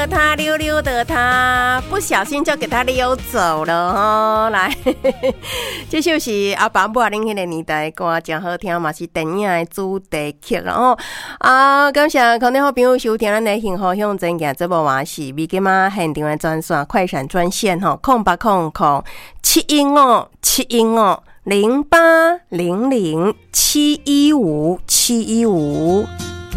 他溜溜的他不小心就给他溜走了哦。来，这就是阿爸母啊，恁迄个年代歌真好听嘛，是电影的主题曲哦。感谢空中好朋友收听咱的幸福向前行节目，我是米金妈现场的专线快闪专线吼，0800-715-715。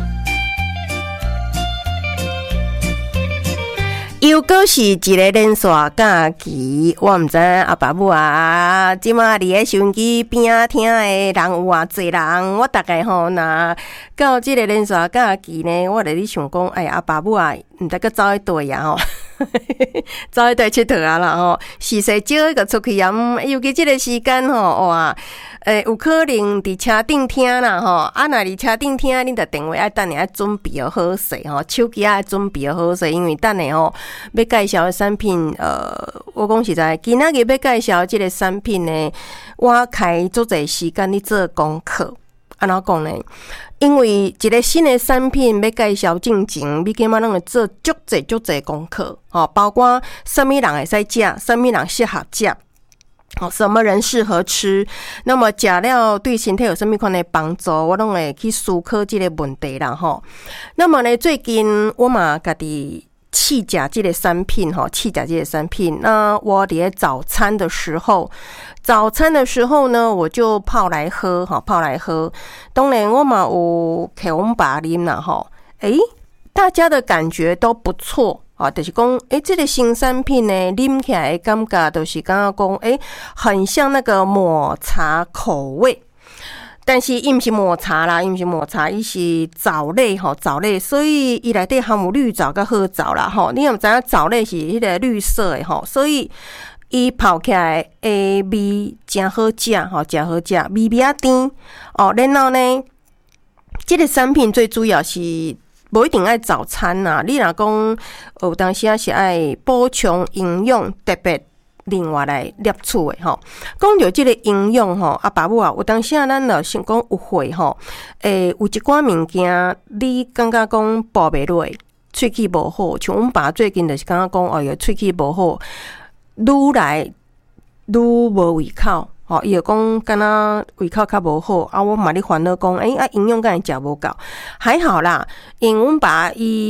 又搁是一个连续假期，我毋知阿爸母啊，即马伫咧收音机边仔听的人有偌济人，我大概吼若到即个连续假期呢，我就咧想讲，哎呀，阿爸母啊，毋知搁走去倒呀吼，走去倒佚佗啊啦吼，是说少一个出去啊，尤其即个时间吼，哇！有可能伫车顶听啦吼，啊，若伫车顶听，恁着电话爱等下爱准备好势吼，手机爱准备好势，因为等下吼要介绍的产品，我讲实在，今仔日要介绍即个产品呢，我开足侪时间咧做功课，安怎讲呢？因为一个新的产品要介绍进前，你起码拢会做足侪功课，吼，包括什么人会使食，什么人适合食。什么人适合吃？那么食了对身体有什么款的帮助？我拢会去思考这个问题啦吼。那么呢，最近我嘛家己试食这个产品吼，试食这个产品。那我伫早餐的时候呢，我就泡来喝。当然我嘛有给我们爸啉啦吼。大家的感觉都不错。就是讲，这个新产品呢，啉起来的感觉就是感觉讲，很像那个抹茶口味，但是伊毋是抹茶啦，伊是藻类吼，藻类，所以伊内底含有绿藻甲褐藻啦吼。你也知影藻类是迄个绿色的吼，所以伊泡起来的味真好食吼，真好食，味比较甜哦。然后呢，这个产品最主要是。无一定爱早餐呐，你若讲有当时是爱补充营养，特别另外来摄取的吼。讲到这个营养吼，阿爸母啊，有当时咱就想讲有会吼，有一寡物件你感觉讲补袂落，喙齿无好，像阮爸最近就是感觉讲，哎哟，喙齿无好，愈来愈无胃口。伊就讲敢若胃口较无好啊，我嘛咧烦恼讲，营养敢会食无够，还好啦，因为阮爸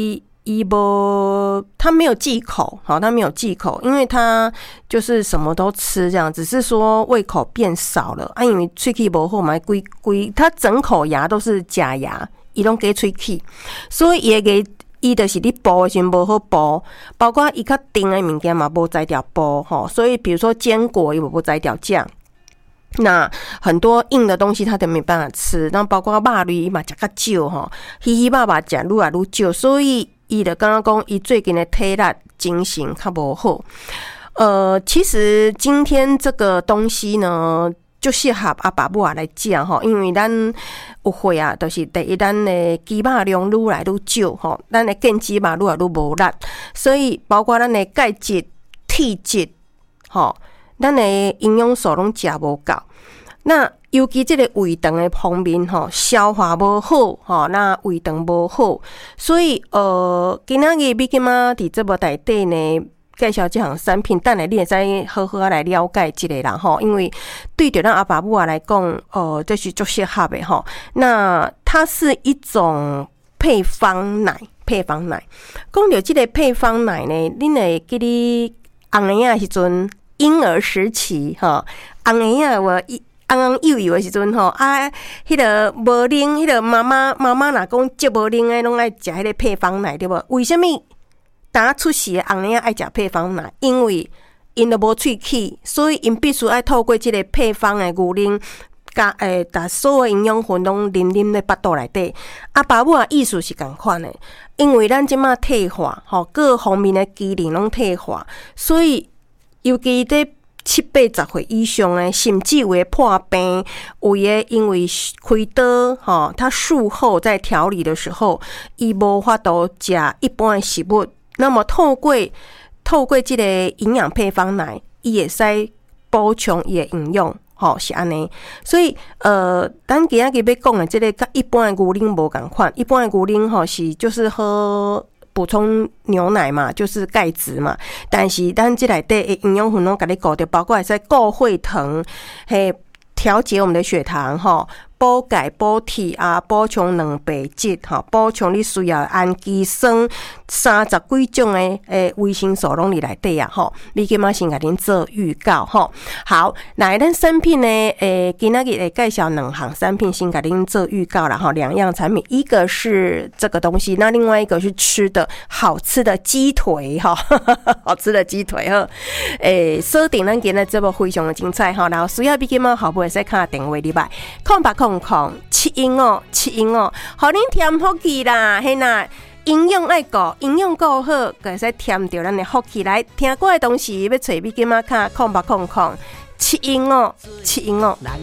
他没有忌口，他没有忌口，因为他就是什么都吃这样，只是说胃口变少了啊，因为喙齿无好嘛，规他整口牙都是假牙，伊拢加喙齿，所以伊会给。伊就是你剥的时候无好剥，包括伊较甜的物件嘛无摘掉剥吼，所以比如说坚果伊无摘掉酱。那很多硬的东西他都没办法吃，那包括肉类嘛食较少吼，稀肉食愈来愈少，所以伊就刚刚讲伊最近的体力精神较无好。其实今天这个东西呢，就适合阿爸母啊来食吼，因为咱有会啊，就是第一咱的肌肉量愈来愈少吼，咱的腱肌肉愈来愈无力，所以包括咱的钙质、铁质吼。咱的营养素拢食无够，那尤其这个胃肠的方面吼，消化无好吼，那胃肠无好，所以今仔日米金妈伫这部内底呢介绍这项产品，等下你会使好好来了解一下啦吼，因为对着咱阿爸母啊来讲，这是足适合的吼。那它是一种配方奶，讲到这个配方奶呢，恁会记得红个仔时阵。婴儿时期吼，红个仔我红幼幼的时阵吼，迄个无奶，迄个妈妈若讲接无奶的，拢爱食迄个配方奶，对无？为什么当出世的红个仔爱食配方奶？因为因都无喙齿，所以因必须爱透过这个配方的牛奶，把所有营养分拢啉咧腹肚内底。阿爸母啊，意思是共款的，因为咱即马退化吼，各方面的机能拢退化，所以。尤其在70-80岁以上的，甚至有的破病，有的因为开刀吼，他术后在调理的时候，伊无法度食一般的食物，那么透过这个营养配方奶，伊会使补充伊的营养。是安尼，所以咱今仔日要讲的这个跟一般的牛奶无共款，一般的牛奶是就是喝补充牛奶嘛，就是钙质嘛。但是咱这内底的营养分拢给你顾到，包括会使顾血糖，嘿，调节我们的血糖吼。补钙、补铁啊，补充蛋白质，补充你需要的氨基酸，30几种的维生素拢伫内底啊，吼！你今仔先甲恁做预告吼。好，那咱产品呢？今仔日会介绍2项产品，先甲恁做预告啦，吼，2样产品，一个是这个东西，那另外一个是吃的，好吃的鸡腿哈，好吃的鸡腿哈。锁定咱今日节目非常的精彩哈，然后需要比今仔好不会使卡电话入来，0800-715-715，互恁添福气啦，嘿呐，营养爱顾，营养够好，就会使添着咱的福气来。听歌的同时要找比今仔卡，0800-715-715。